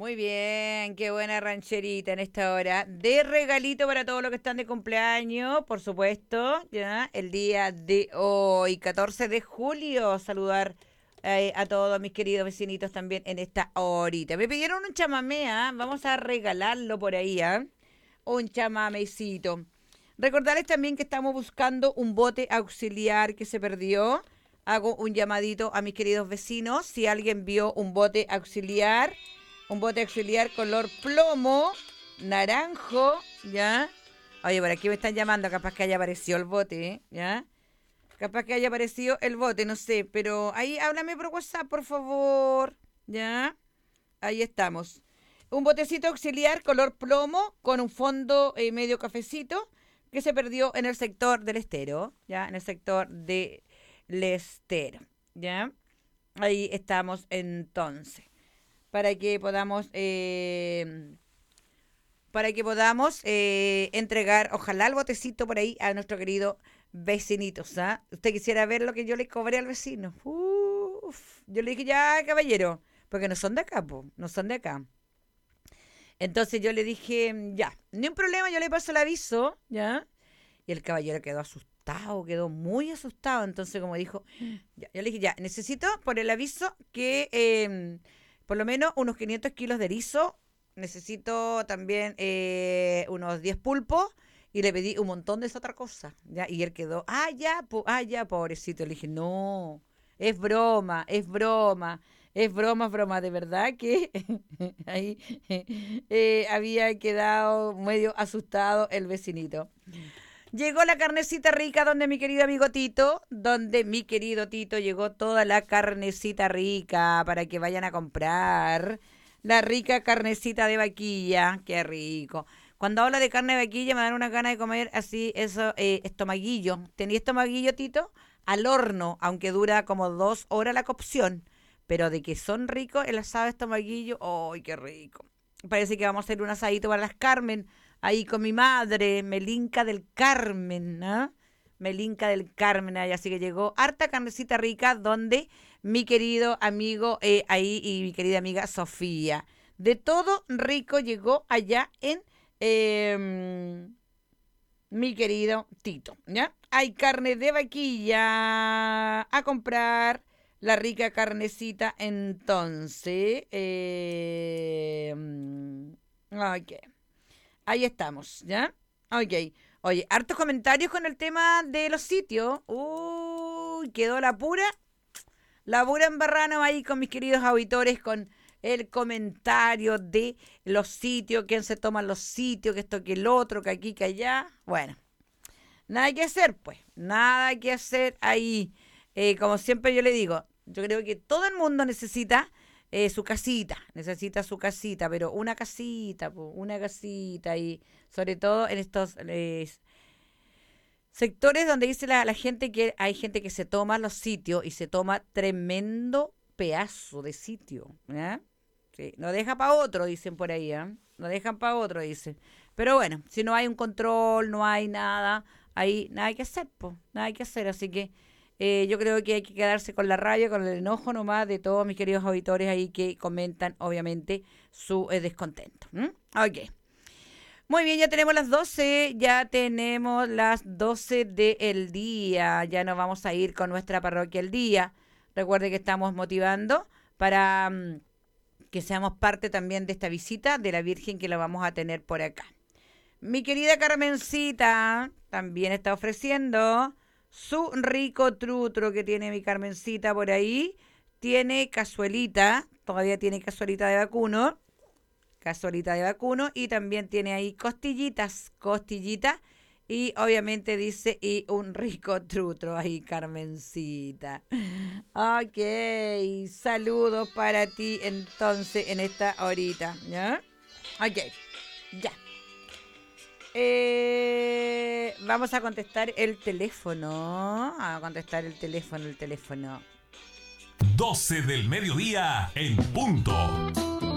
Muy bien, qué buena rancherita en esta hora. De regalito para todos los que están de cumpleaños, por supuesto, ya, el día de hoy, 14 de julio. Saludar a todos mis queridos vecinitos también en esta horita. Me pidieron un chamamé, ¿ah? Vamos a regalarlo por ahí, ¿ah? Un chamamecito. Recordarles también que estamos buscando un bote auxiliar que se perdió. Hago un llamadito a mis queridos vecinos. Si alguien vio un bote auxiliar color plomo, naranjo, ¿ya? Oye, por aquí me están llamando, capaz que haya aparecido el bote, ¿ya? Capaz que haya aparecido el bote, no sé, pero ahí háblame por WhatsApp, por favor, ¿ya? Ahí estamos. Un botecito auxiliar color plomo con un fondo medio cafecito que se perdió en el sector del estero, ¿ya? En el sector del estero, ¿ya? Ahí estamos entonces. Para que podamos entregar, ojalá el botecito por ahí a nuestro querido vecinito. ¿Ah? Usted quisiera ver lo que yo le cobré al vecino. Uf, yo le dije, ya, caballero, porque no son de acá, po, no son de acá. Entonces yo le dije, ya, ni un problema, yo le paso el aviso, ¿ya? Y el caballero quedó asustado, quedó muy asustado. Entonces, como dijo, ya, yo le dije, ya, necesito por el aviso que por lo menos unos 500 kilos de erizo. Necesito también unos 10 pulpos. Y le pedí un montón de esa otra cosa. ¿Ya? Y él quedó, ya, pobrecito. Le dije, no, es broma, es broma. Es broma, broma, de verdad que ahí había quedado medio asustado el vecinito. Llegó la carnecita rica donde mi querido amigo Tito, donde mi querido Tito llegó toda la carnecita rica para que vayan a comprar. La rica carnecita de vaquilla, qué rico. Cuando hablo de carne de vaquilla me dan una gana de comer así, eso, estomaguillo. ¿Tenía estomaguillo, Tito? Al horno, aunque dura como 2 horas la cocción. Pero de que son ricos el asado de estomaguillo, ¡ay, qué rico! Parece que vamos a hacer un asadito para las Carmen ahí con mi madre, Melinca del Carmen, ¿ah? Melinca del Carmen, ahí, así que llegó harta carnecita rica donde mi querido amigo ahí y mi querida amiga Sofía. De todo rico llegó allá en mi querido Tito, ¿ya? Hay carne de vaquilla a comprar, la rica carnecita entonces. Ok. Ahí estamos, ¿ya? Ok. Oye, hartos comentarios con el tema de los sitios. Uy, quedó la pura embarrano ahí con mis queridos auditores, con el comentario de los sitios, quién se toman los sitios, que esto, que el otro, que aquí, que allá. Bueno, nada que hacer, pues. Nada que hacer ahí. Como siempre yo le digo, yo creo que todo el mundo necesita su casita, pero una casita, po, una casita y sobre todo en estos sectores donde dice la gente que hay gente que se toma los sitios y se toma tremendo pedazo de sitio, ¿ya? Sí, no deja para otro, dicen por ahí, ¿eh? No dejan para otro, dicen. Pero bueno, si no hay un control, no hay nada, ahí nada hay que hacer, pues, nada hay que hacer, así que yo creo que hay que quedarse con la rabia, con el enojo nomás de todos mis queridos auditores ahí que comentan, obviamente, su descontento. Ok. Muy bien, ya tenemos las 12 del día, ya nos vamos a ir con nuestra parroquia el día. Recuerde que estamos motivando para que seamos parte también de esta visita de la Virgen que la vamos a tener por acá. Mi querida Carmencita también está ofreciendo su rico trutro que tiene mi Carmencita por ahí. Tiene cazuelita, todavía tiene cazuelita de vacuno y también tiene ahí costillitas y obviamente dice y un rico trutro ahí, Carmencita. Ok, saludos para ti entonces en esta horita, ¿ya? Ok, ya. Vamos a contestar el teléfono. A contestar el teléfono. 12 del mediodía en punto.